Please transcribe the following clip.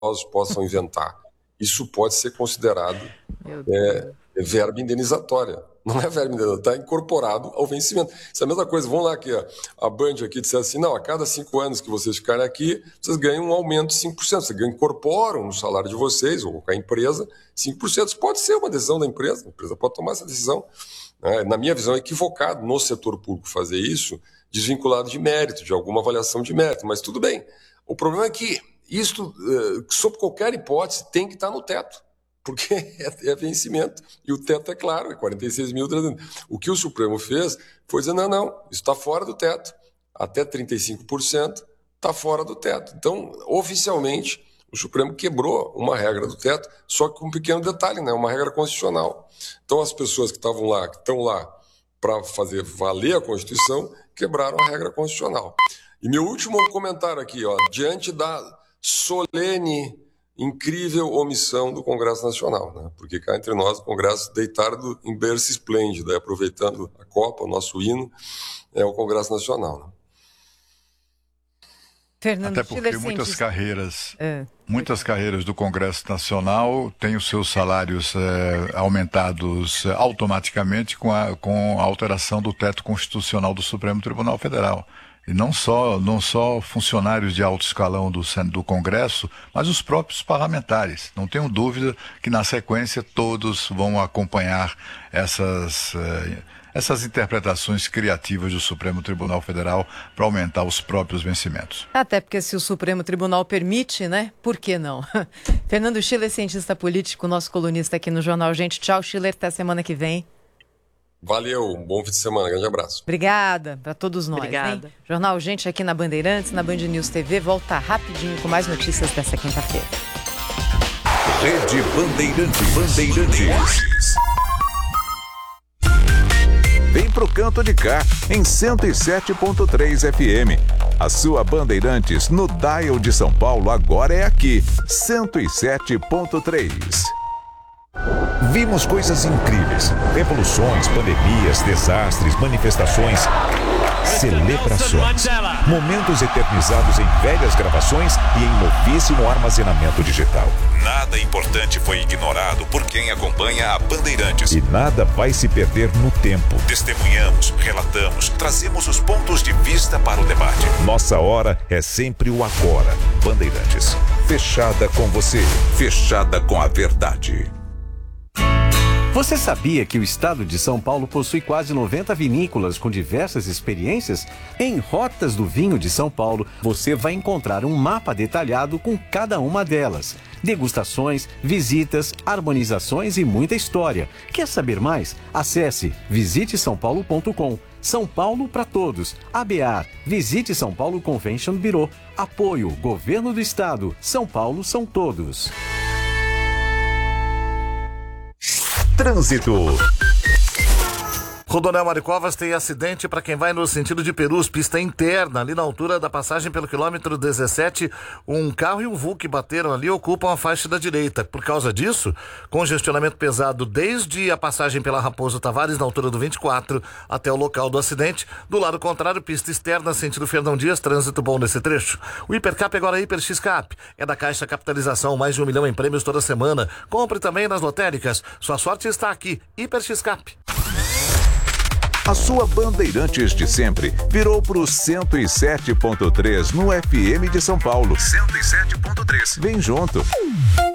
possam inventar. Isso pode ser considerado verba indenizatória. Não é verba indenizatória, está incorporado ao vencimento. Isso é a mesma coisa. Vamos lá que a Band aqui disse assim, não, a cada 5 anos que vocês ficarem aqui, vocês ganham um aumento de 5%. Vocês incorporam no salário de vocês, ou com a empresa, 5%. Isso pode ser uma decisão da empresa. A empresa pode tomar essa decisão. Na minha visão, é equivocado no setor público fazer isso, desvinculado de mérito, de alguma avaliação de mérito. Mas tudo bem. O problema é que isso, sob qualquer hipótese, tem que estar no teto. Porque é vencimento. E o teto é claro, é 46.300. O que o Supremo fez foi dizer, não, isso está fora do teto. Até 35% está fora do teto. Então, oficialmente, o Supremo quebrou uma regra do teto, só que com um pequeno detalhe, né? Uma regra constitucional. Então, as pessoas que estavam lá, que estão lá para fazer valer a Constituição, quebraram a regra constitucional. E meu último comentário aqui, diante da solene, incrível omissão do Congresso Nacional, né? Porque cá entre nós o Congresso deitado em berço esplêndido, aproveitando a Copa, o nosso hino, é o Congresso Nacional. Né? Fernando, até porque muitas carreiras do Congresso Nacional têm os seus salários aumentados automaticamente com a alteração do teto constitucional do Supremo Tribunal Federal. E não só funcionários de alto escalão do Congresso, mas os próprios parlamentares. Não tenho dúvida que na sequência todos vão acompanhar essas interpretações criativas do Supremo Tribunal Federal para aumentar os próprios vencimentos. Até porque se o Supremo Tribunal permite, né? Por que não? Fernando Schiller, cientista político, nosso colunista aqui no Jornal Gente. Tchau, Schiller, até semana que vem. Valeu, um bom fim de semana, grande abraço. Obrigada para todos nós. Obrigada. Hein? Jornal Gente aqui na Bandeirantes, na Band News TV, volta rapidinho com mais notícias dessa quinta-feira. Rede Bandeirantes. Vem pro canto de cá, em 107.3 FM. A sua Bandeirantes no dial de São Paulo agora é aqui, 107.3. Vimos coisas incríveis, revoluções, pandemias, desastres, manifestações, celebrações, momentos eternizados em velhas gravações e em novíssimo armazenamento digital. Nada importante foi ignorado por quem acompanha a Bandeirantes. E nada vai se perder no tempo. Testemunhamos, relatamos, trazemos os pontos de vista para o debate. Nossa hora é sempre o agora. Bandeirantes, fechada com você, fechada com a verdade. Você sabia que o estado de São Paulo possui quase 90 vinícolas com diversas experiências? Em Rotas do Vinho de São Paulo, você vai encontrar um mapa detalhado com cada uma delas. Degustações, visitas, harmonizações e muita história. Quer saber mais? Acesse visitesaopaulo.com. São Paulo para todos. ABAR, Visite São Paulo Convention Bureau. Apoio, Governo do Estado. São Paulo são todos. Trânsito. Rodonel Maricovas tem acidente para quem vai no sentido de Perus, pista interna, ali na altura da passagem pelo quilômetro 17, um carro e um Vulk bateram ali, ocupam a faixa da direita. Por causa disso, congestionamento pesado desde a passagem pela Raposo Tavares, na altura do 24, até o local do acidente. Do lado contrário, pista externa, sentido Fernão Dias, trânsito bom nesse trecho. O Hipercap agora é Hiper X-Cap, é da Caixa Capitalização, mais de 1 milhão em prêmios toda semana. Compre também nas lotéricas, sua sorte está aqui, Hiper X-Cap. A sua Bandeirantes de sempre virou pro 107.3 no FM de São Paulo. 107.3. Vem junto.